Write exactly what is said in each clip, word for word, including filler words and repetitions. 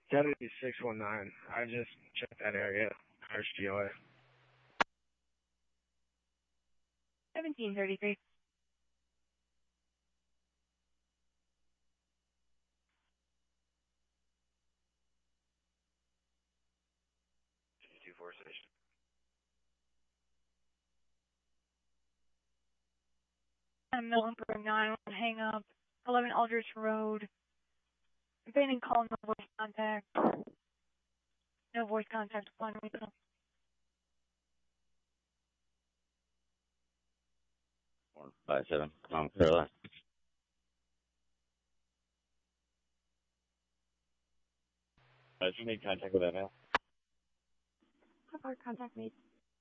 W six one nine. I just checked that area. Irish G O A. seventeen thirty-three. two four station. I'm Milton for nine one hang up. eleven Aldrich Road. Abandoned call, no voice contact. No voice contact upon regional. one five seven, um, Carolina. I just need contact with that now. How far contact made?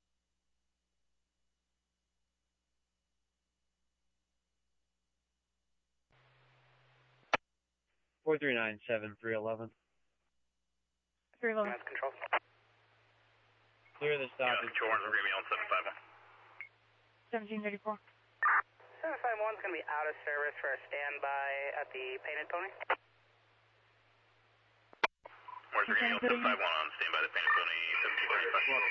four three nine seven three eleven. three eleven. That's control. Clear the stop. Yeah, control one's agreement on seven five one. seventeen thirty-four. seven five one's going to be out of service for a standby at the Painted Pony. Where's agreement on seven five one on standby at the Painted Pony, seventeen thirty-five.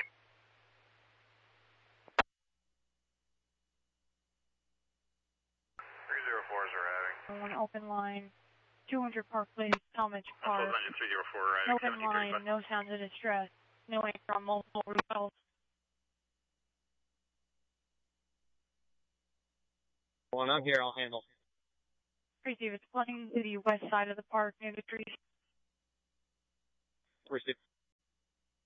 three zero fours arriving. One open line. two hundred Park Place, Talmadge Park. three zero four arriving. Open line, no sounds of distress. No anchor on multiple routes. Well, I'm here. I'll handle. Receive, it's flooding to the west side of the park near the trees. Receive.